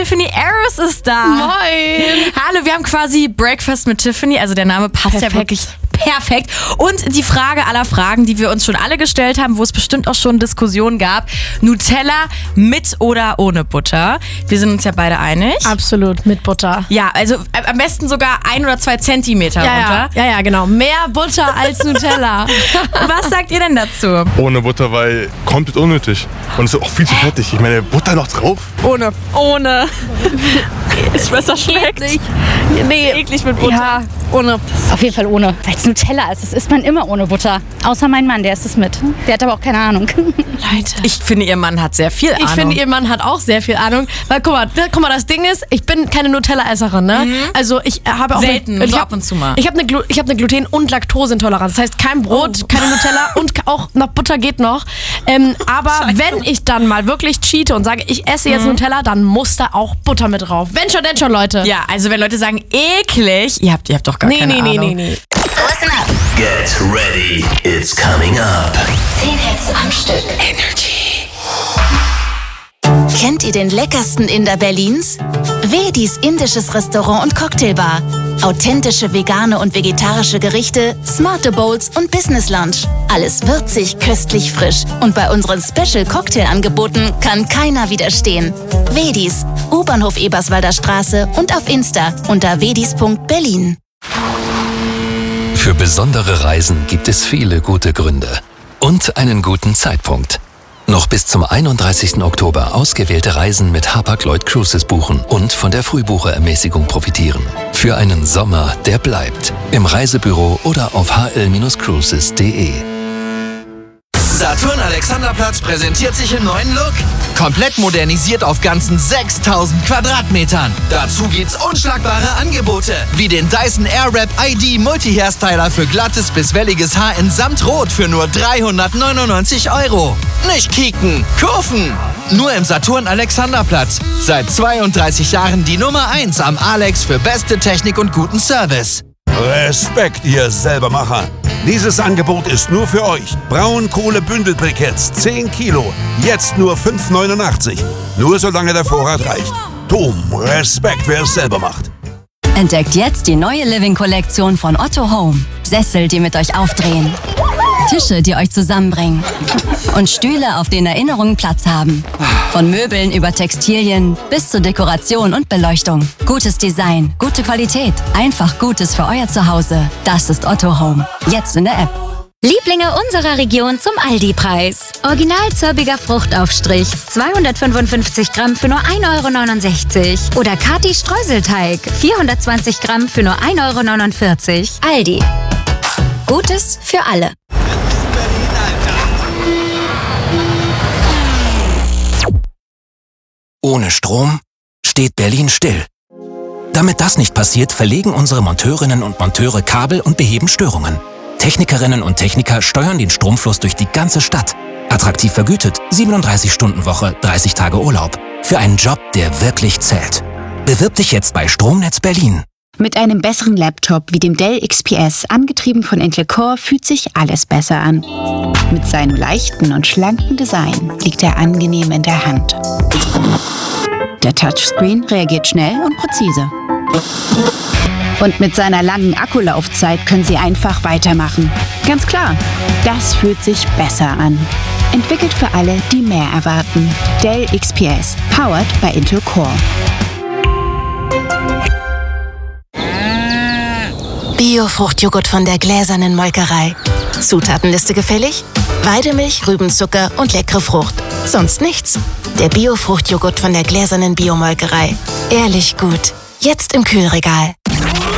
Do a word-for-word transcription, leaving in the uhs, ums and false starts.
Tiffany Aris ist da. Moin. Hallo, wir haben quasi Breakfast mit Tiffany, also der Name passt Perfekt. ja wirklich perfekt. Und die Frage aller Fragen, die wir uns schon alle gestellt haben, wo es bestimmt auch schon Diskussionen gab. Nutella mit oder ohne Butter? Wir sind uns ja beide einig. Absolut, mit Butter. Ja, also am besten sogar ein oder zwei Zentimeter Ja, runter. ja, ja, ja, genau. Mehr Butter als Nutella. Was sagt ihr denn dazu? Ohne Butter, weil komplett unnötig. Und es ist auch viel zu fettig. Ich meine, Butter noch drauf. Ohne. Ohne. Ist besser schmeckt. Eklig. Nee, eklig mit Butter. Ja, ohne. Auf jeden Fall ohne, weil es Nutella ist. Das isst man immer ohne Butter. Außer mein Mann, der isst es mit. Der hat aber auch keine Ahnung. Leute. Ich finde, ihr Mann hat sehr viel Ahnung. Ich finde, ihr Mann hat auch sehr viel Ahnung. Weil, guck mal, guck mal, das Ding ist, ich bin keine Nutella-Esserin, ne? Mhm. Also, ich habe auch... Selten, eine, ich so hab, ab und zu mal. Ich habe eine, Glu- ich hab eine Gluten- und Laktoseintoleranz. Das heißt, kein Brot, Oh. keine Nutella und auch noch Butter geht noch. Ähm, aber Scheiße. wenn ich dann mal wirklich cheate und sage, ich esse jetzt Nutella, dann muss da auch Butter mit drauf. Wenn schon, denn schon, Leute. Ja, also wenn Leute sagen, eklig, ihr habt, ihr habt doch gar Nee, keine nee, nee, Ahnung. nee, nee. Listen up. Get ready, it's coming up. zehn Hits am Stück. Energy. Kennt ihr den leckersten Inder Berlins? Vedis indisches Restaurant und Cocktailbar. Authentische vegane und vegetarische Gerichte, smarte Bowls und Business Lunch. Alles würzig, köstlich, frisch. Und bei unseren Special Cocktailangeboten kann keiner widerstehen. Vedis, U-Bahnhof Eberswalder Straße und auf Insta unter vedis punkt berlin. Für besondere Reisen gibt es viele gute Gründe. Und einen guten Zeitpunkt. Noch bis zum einunddreißigsten Oktober ausgewählte Reisen mit Hapag-Lloyd Cruises buchen und von der Frühbucherermäßigung profitieren. Für einen Sommer, der bleibt. Im Reisebüro oder auf h l cruises punkt d e. Saturn Alexanderplatz präsentiert sich im neuen Look. Komplett modernisiert auf ganzen sechstausend Quadratmetern. Dazu gibt's unschlagbare Angebote, wie den Dyson Airwrap I D Multi-Hairstyler für glattes bis welliges Haar in Samtrot für nur dreihundertneunundneunzig Euro. Nicht kicken, kaufen! Nur im Saturn Alexanderplatz. Seit zweiunddreißig Jahren die Nummer eins am Alex für beste Technik und guten Service. Respekt, ihr Selbermacher. Dieses Angebot ist nur für euch. Braunkohle-Bündelbriketts, zehn Kilo. Jetzt nur fünf neunundachtzig. Nur solange der Vorrat reicht. Dom, Respekt, wer es selber macht. Entdeckt jetzt die neue Living-Kollektion von Otto Home. Sessel, die mit euch aufdrehen. Tische, die euch zusammenbringen. Und Stühle, auf denen Erinnerungen Platz haben. Von Möbeln über Textilien bis zur Dekoration und Beleuchtung. Gutes Design, gute Qualität. Einfach Gutes für euer Zuhause. Das ist Otto Home. Jetzt in der App. Lieblinge unserer Region zum Aldi-Preis. Original zörbiger Fruchtaufstrich, zweihundertfünfundfünfzig Gramm für nur ein Euro neunundsechzig. Oder Kati Streuselteig, vierhundertzwanzig Gramm für nur ein Euro neunundvierzig. Aldi. Gutes für alle. Ohne Strom steht Berlin still. Damit das nicht passiert, verlegen unsere Monteurinnen und Monteure Kabel und beheben Störungen. Technikerinnen und Techniker steuern den Stromfluss durch die ganze Stadt. Attraktiv vergütet, siebenunddreißig Stunden Woche, dreißig Tage Urlaub. Für einen Job, der wirklich zählt. Bewirb dich jetzt bei Stromnetz Berlin. Mit einem besseren Laptop wie dem Dell X P S, angetrieben von Intel Core, fühlt sich alles besser an. Mit seinem leichten und schlanken Design liegt er angenehm in der Hand. Der Touchscreen reagiert schnell und präzise. Und mit seiner langen Akkulaufzeit können Sie einfach weitermachen. Ganz klar, das fühlt sich besser an. Entwickelt für alle, die mehr erwarten. Dell X P S, powered by Intel Core. Bio-Fruchtjoghurt von der gläsernen Molkerei. Zutatenliste gefällig? Weidemilch, Rübenzucker und leckere Frucht. Sonst nichts. Der Bio-Fruchtjoghurt von der gläsernen Biomolkerei. Ehrlich gut. Jetzt im Kühlregal.